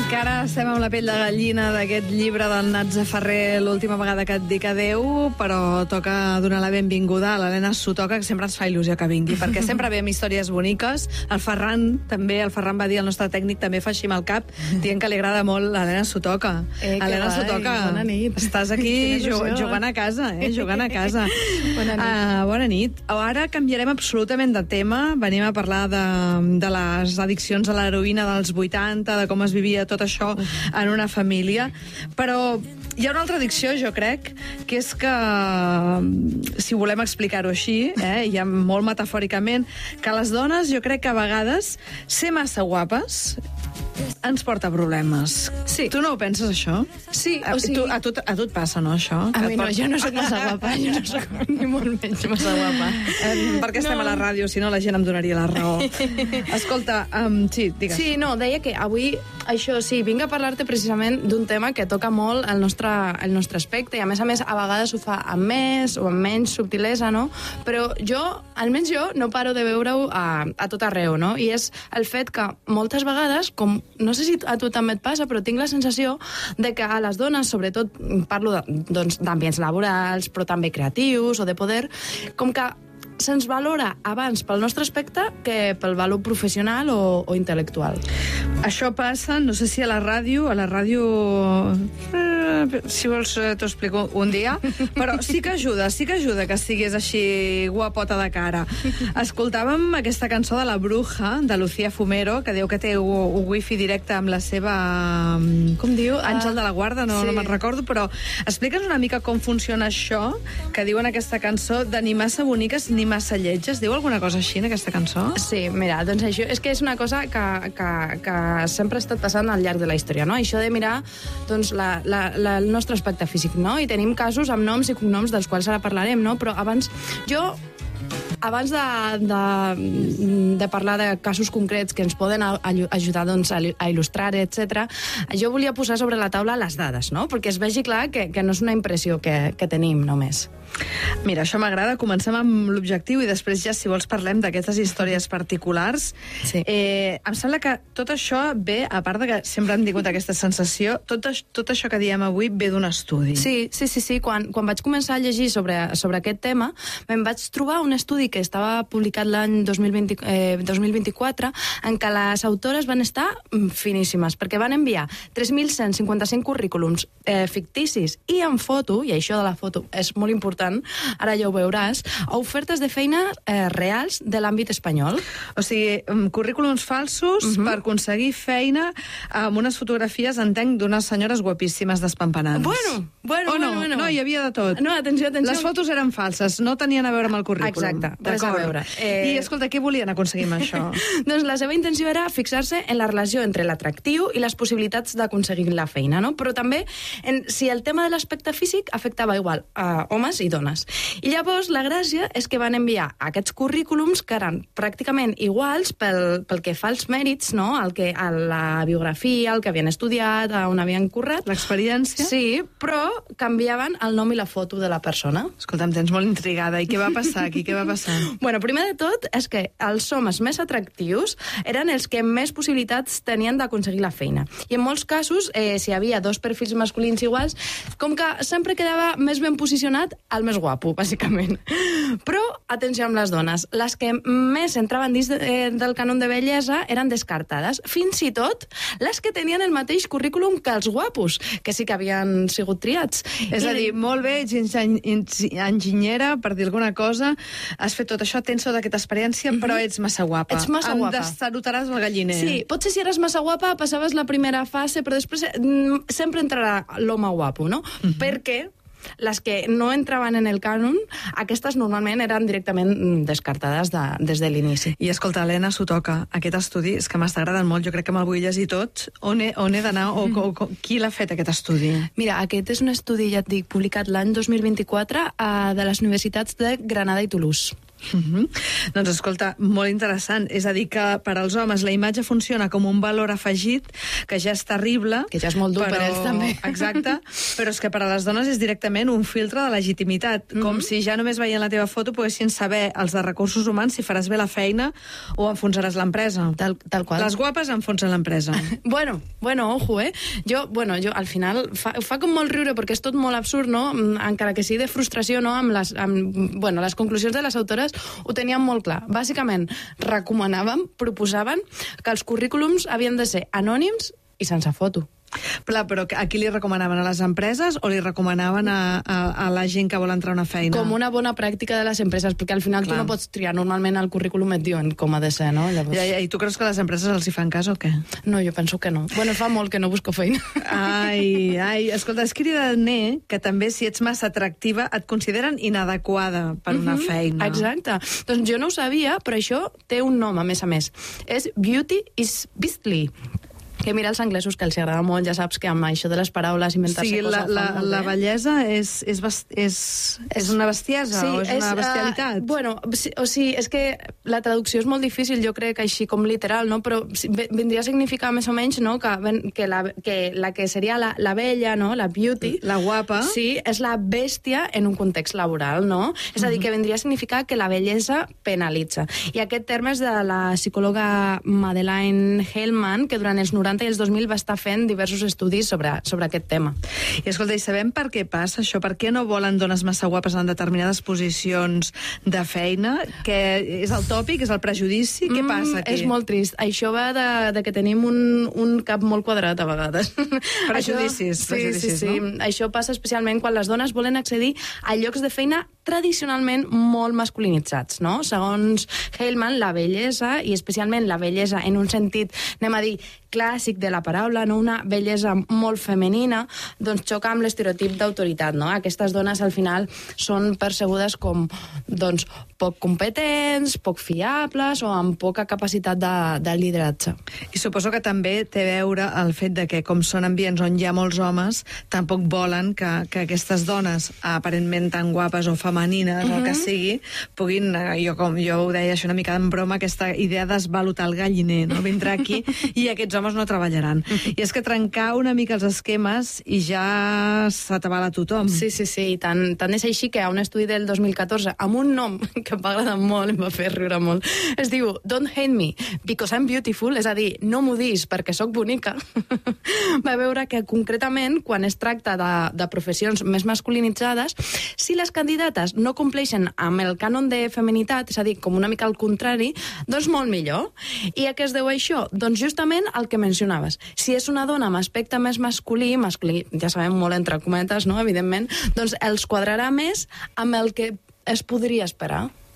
Que ara estem amb la pell de gallina d'aquest llibre d'en Natza Ferrer, l'última vegada que et dic adeu, però toca donar la benvinguda a l'Helena Sotoca, que sempre ens fa il·lusió que vingui, perquè sempre ve amb històries boniques. El Ferran també, el Ferran va dir, el nostre tècnic també fa així amb el cap, dient que li agrada molt l'Helena Sotoca. Helena Sotoca, bona nit. estàs aquí jugant a casa, jugant a casa. Bona nit. Bona nit. Ara canviarem absolutament de tema, venim a parlar de les addiccions a l'heroïna dels 80, de com es vivia tot això en una família, però hi ha una altra addicció, jo crec, que és que, si volem explicar-ho així, ja molt metafòricament, que les dones, jo crec que a vegades ser massa guapes ens porta problemes. Sí. Tu no ho penses, això? Sí, o sigui... A tu et passa, no, això? A mi no, jo no soc massa guapa, jo no soc ni molt menys massa guapa. Per què estem a la ràdio? Si no, la gent em donaria la raó. Escolta, sí, digues. Sí, no, deia que avui, això sí, vinc a parlar-te precisament d'un tema que toca molt el nostre aspecte, i a més, a vegades ho fa amb més o amb menys subtilesa, no? Però jo, almenys jo, no paro de veure-ho a tot arreu, no? I és el fet que moltes vegades, com no sé si a tu també et passa, però tinc la sensació de que a les dones, sobretot parlo d'ambients laborals, però també creatius o de poder, com que se'ns valora abans pel nostre aspecte que pel valor professional o intel·lectual. Això passa, no sé si a la ràdio, si vols t'ho explico un dia, però sí que ajuda que estigués així guapota de cara. Escoltàvem aquesta cançó de La Bruja, de Lucía Fumero, que diu que té un wifi directe amb la seva... Com diu? Àngel de la Guarda, no me'n recordo, però explica'ns una mica com funciona això que diuen aquesta cançó de ni massa boniques ni massa lletges. Diu alguna cosa així en aquesta cançó? Sí, mira, doncs això és que és una cosa que sempre ha estat passant al llarg de la història, no? Això de mirar doncs, el nostre aspecte físic, no? I tenim casos amb noms i cognoms dels quals ara parlarem, no? Però abans de parlar de casos concrets que ens poden ajudar doncs, a il·lustrar, etc., jo volia posar sobre la taula les dades, no? Perquè es vegi clar que no és una impressió que tenim només. Mira, això m'agrada. Comencem amb l'objectiu i després ja, si vols, parlem d'aquestes històries particulars. Sí. Em sembla que tot això ve, a part de que sempre hem tingut aquesta sensació, tot això que diem avui ve d'un estudi. Sí. Quan vaig començar a llegir sobre aquest tema, me'n vaig trobar un estudi que estava publicat l'any 2024, en què les autores van estar finíssimes, perquè van enviar 3.155 currículums ficticis i en foto, i això de la foto és molt important, ara ja ho veuràs, ofertes de feina reals de l'àmbit espanyol. O sigui, currículums falsos per aconseguir feina amb unes fotografies, entenc, d'unes senyores guapíssimes despampanants. Bueno. No, hi havia de tot. No, atenció. Les fotos eren falses, no tenien a veure amb el currículum. Exacte, res a veure. I, escolta, què volien aconseguir amb això? Doncs la seva intenció era fixar-se en la relació entre l'atractiu i les possibilitats d'aconseguir la feina, no? Però també si el tema de l'aspecte físic afectava igual a homes i dones. I llavors la gràcia és que van enviar aquests currículums que eren pràcticament iguals pel que fa als mèrits, no? A la biografia, el que havien estudiat, on havien currat. L'experiència? Sí, però canviaven el nom i la foto de la persona. Escolta, em tens molt intrigada. I què va passar aquí? Què va passar? Bueno, primer de tot és que els homes més atractius eren els que més possibilitats tenien d'aconseguir la feina. I en molts casos, si hi havia dos perfils masculins iguals, com que sempre quedava més ben posicionat el més guapo, bàsicament. Però, atenció amb les dones, les que més entraven dins del cànon de bellesa eren descartades. Fins i tot les que tenien el mateix currículum que els guapos, que sí que havien sigut triats. És a dir, molt bé, ets enginyera, per dir alguna cosa, has fet tot això, tens tota aquesta experiència, però ets massa guapa. Ets massa guapa. Em destarotaràs el galliner. Sí, potser si eres massa guapa passaves la primera fase, però després sempre entrarà l'home guapo, no? Perquè les que no entraven en el cànon, aquestes normalment eren directament descartades des de l'inici. I escolta, Helena Sotoca, aquest estudi és que m'està agradant molt, jo crec que me'l vull llegir tot. On he d'anar o qui l'ha fet, aquest estudi? Mira, aquest és un estudi, ja et dic, publicat l'any 2024 de les universitats de Granada i Toulouse. Doncs escolta, molt interessant. És a dir, que per als homes la imatge funciona com un valor afegit, que ja és terrible. Que ja és molt dur per ells, també. Exacte, però és que per a les dones és directament un filtre de legitimitat. Com si ja només veient la teva foto poguessin saber els de recursos humans si faràs bé la feina o enfonsaràs l'empresa. Tal qual. Les guapes enfonsen l'empresa. Bueno, ojo, Jo al final fa com molt riure perquè és tot molt absurd, no? Encara que sigui de frustració, no? Amb les conclusions de les autores ho teníem molt clar. Bàsicament, proposaven que els currículums havien de ser anònims i sense foto. Però a qui li recomanaven? A les empreses o li recomanaven a la gent que vol entrar a una feina? Com una bona pràctica de les empreses, perquè al final tu no pots triar. Normalment el currículum et diuen com ha de ser, no? Llavors... I tu creus que les empreses els hi fan cas o què? No, jo penso que no. Bueno, fa molt que no busco feina. Ai, escolta, és cridaner que també si ets massa atractiva et consideren inadequada per una feina. Exacte. Doncs jo no ho sabia, però això té un nom, a més. És Beauty is Beastly. Que mira els anglesos, que els agrada molt, ja saps que amb això de les paraules inventar-se coses fa molt bé. La bellesa és una bestiesa o és una bestialitat? És que la traducció és molt difícil, jo crec, així com literal, no? Però vindria a significar més o menys, no? que la que seria la bella, no? La beauty, la guapa, sí, és la bèstia en un context laboral, no? És a dir, que vindria a significar que la bellesa penalitza. I aquest terme és de la psicòloga Madeleine Hellman, que durant els 90 i els 2000 va estar fent diversos estudis sobre aquest tema. I escolta, i sabem per què passa això? Per què no volen dones massa guapes en determinades posicions de feina? Que és el tòpic, és el prejudici? Què passa aquí? És molt trist. Això va de que tenim un cap molt quadrat a vegades. Prejudicis, sí. No? Això passa especialment quan les dones volen accedir a llocs de feina tradicionalment molt masculinitzats, no? Segons Hellman, la bellesa, i especialment la bellesa en un sentit, anem a dir, clàssic de la paraula, no? Una bellesa molt femenina, doncs xoca amb l'estereotip d'autoritat, no? Aquestes dones al final són percebudes com doncs, poc competents, poc fiables o amb poca capacitat de lideratge. I suposo que també té a veure el fet de que, com són ambients on hi ha molts homes, tampoc volen que aquestes dones, aparentment tan guapes o femenines, o el que sigui, puguin, jo ho deia això una mica en broma, aquesta idea d'esvalotar el galliner, no? Vindrà aquí i aquests homes no treballaran. I és que trencar una mica els esquemes i ja s'atabala tothom. Sí, i tant és així que a un estudi del 2014, amb un nom que em va agradar molt, em va fer riure molt, es diu Don't Hate Me Because I'm Beautiful, és a dir, no m'odiis perquè sóc bonica, va veure que concretament, quan es tracta de professions més masculinitzades, si les candidates no compleixen amb el cànon de feminitat, és a dir, com una mica al contrari, doncs molt millor. I a què es deu això? Doncs justament el que mencionaves. Si és una dona amb aspecte més masculí, ja sabem molt entre cometes, no?, evidentment, doncs els quadrarà més amb el que es podria esperar.